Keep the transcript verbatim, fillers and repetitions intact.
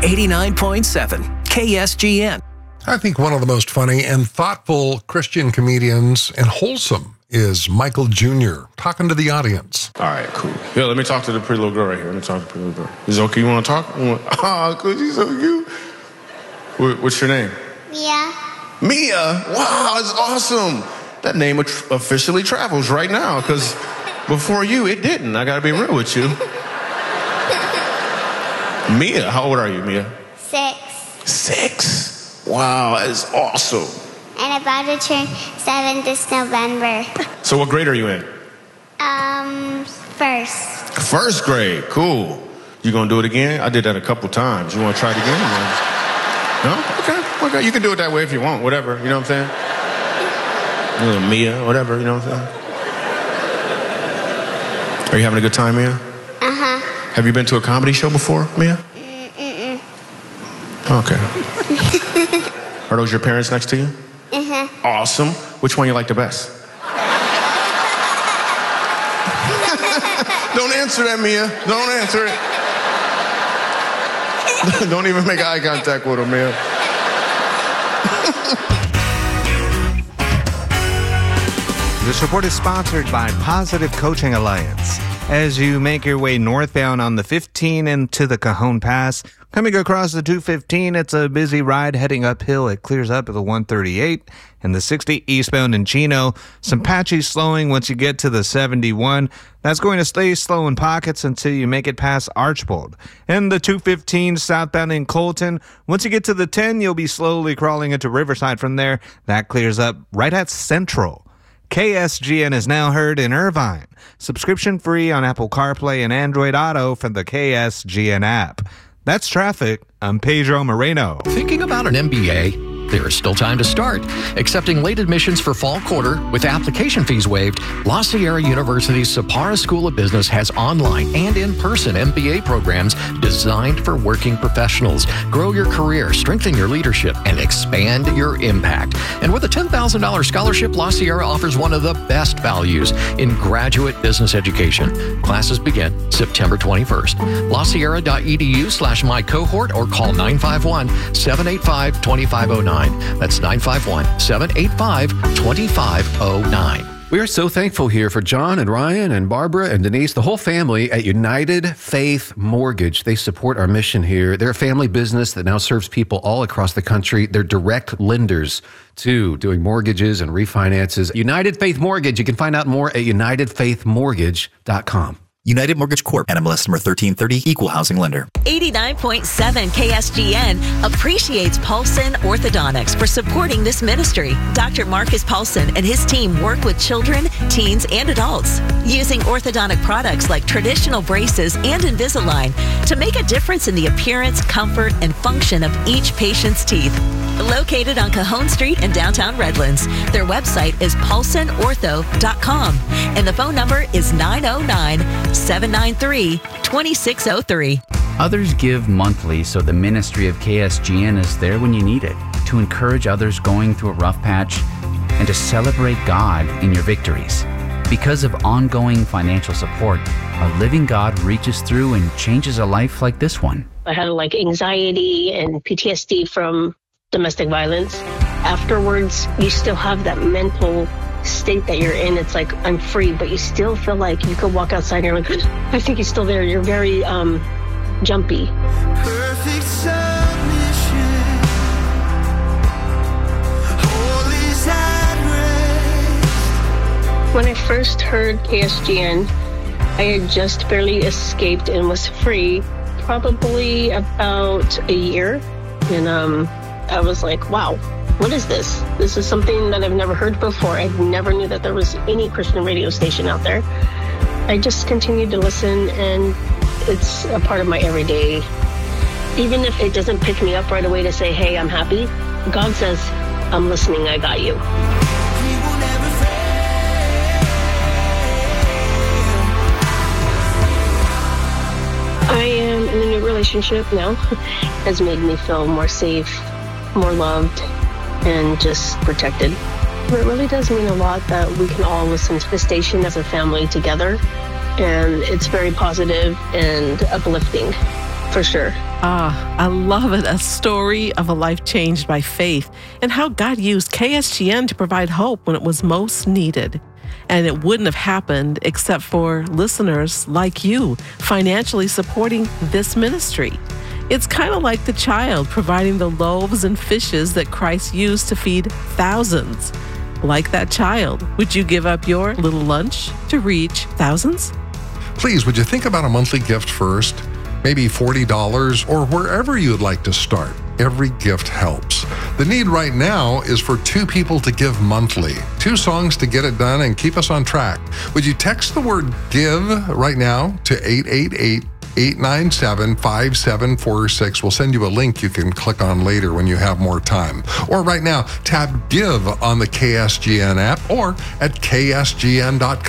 eighty-nine point seven K S G N. I think one of the most funny and thoughtful Christian comedians and wholesome is Michael Junior talking to the audience. All right, cool. Yeah, let me talk to the pretty little girl right here. Let me talk to the pretty little girl. Is it okay? You want to talk? Oh, cool. She's so cute. What's your name? Mia. Mia? Wow, that's awesome. That name officially travels right now, because before you, it didn't. I got to be real with you. Mia, how old are you, Mia? Six. Six? Wow, that is awesome. And about to turn seven this November. So what grade are you in? Um, first. First grade, cool. You gonna do it again? I did that a couple times. You wanna try it again? No? Okay, okay. You can do it that way if you want, whatever, you know what I'm saying? Little Mia, whatever, you know what I'm saying? Are you having a good time, Mia? Uh-huh. Have you been to a comedy show before, Mia? Mm-mm. Okay. Are those your parents next to you? Uh-huh. Awesome. Which one you like the best? Don't answer that, Mia. Don't answer it. Don't even make eye contact with her, Mia. This report is sponsored by Positive Coaching Alliance. As you make your way northbound on the fifteen into the Cajon Pass, coming across the two fifteen, it's a busy ride heading uphill. It clears up at the one thirty-eight and the sixty eastbound in Chino. Some patchy slowing once you get to the seventy-one. That's going to stay slow in pockets until you make it past Archbold. And the two fifteen southbound in Colton. Once you get to the ten, you'll be slowly crawling into Riverside from there. That clears up right at Central. K S G N is now heard in Irvine. Subscription free on Apple CarPlay and Android Auto from the K S G N app. That's traffic. I'm Pedro Moreno. Thinking about an M B A? There is still time to start. Accepting late admissions for fall quarter with application fees waived, La Sierra University's Sapara School of Business has online and in-person M B A programs designed for working professionals. Grow your career, strengthen your leadership, and expand your impact. And with a ten thousand dollars scholarship, La Sierra offers one of the best values in graduate business education. Classes begin September twenty-first. LaSierra.edu slash my cohort or call nine five one, seven eight five, two five zero nine. That's nine five one, seven eight five, two five zero nine. We are so thankful here for John and Ryan and Barbara and Denise, the whole family at United Faith Mortgage. They support our mission here. They're a family business that now serves people all across the country. They're direct lenders, too, doing mortgages and refinances. United Faith Mortgage. You can find out more at united faith mortgage dot com. United Mortgage Corp. N M L S number thirteen thirty, Equal Housing Lender. eighty-nine point seven K S G N appreciates Paulson Orthodontics for supporting this ministry. Doctor Marcus Paulson and his team work with children, teens, and adults using orthodontic products like traditional braces and Invisalign to make a difference in the appearance, comfort, and function of each patient's teeth. Located on Cajon Street in downtown Redlands, their website is paulson ortho dot com and the phone number is nine oh nine, seven nine three, two six zero three. Others give monthly, so the ministry of K S G N is there when you need it, to encourage others going through a rough patch and to celebrate God in your victories. Because of ongoing financial support, a living God reaches through and changes a life like this one. I had like anxiety and P T S D from domestic violence. Afterwards, you still have that mental state that you're in. It's like, I'm free, but you still feel like you could walk outside and you're like, I think he's still there. You're very um, jumpy. Perfect submission. Holy When I first heard K S G N, I had just barely escaped and was free, probably about a year. And um, I was like, wow, what is this? This is something that I've never heard before. I never knew that there was any Christian radio station out there. I just continued to listen, and it's a part of my everyday. Even if it doesn't pick me up right away to say, hey, I'm happy, God says, I'm listening, I got you. I am in a new relationship now. Has made me feel more safe, more loved, and just protected. It really does mean a lot that we can all listen to the station as a family together, and it's very positive and uplifting for sure. Ah, I love it. A story of a life changed by faith and how God used K S G N to provide hope when it was most needed. And it wouldn't have happened except for listeners like you financially supporting this ministry. It's kind of like the child providing the loaves and fishes that Christ used to feed thousands. Like that child, would you give up your little lunch to reach thousands? Please, would you think about a monthly gift first? Maybe forty dollars or wherever you would like to start. Every gift helps. The need right now is for two people to give monthly. Two songs to get it done and keep us on track. Would you text the word GIVE right now to eight eight eight, eight nine seven, five seven four six. We'll send you a link you can click on later when you have more time. Or right now, tap GIVE on the K S G N app or at K S G N dot com.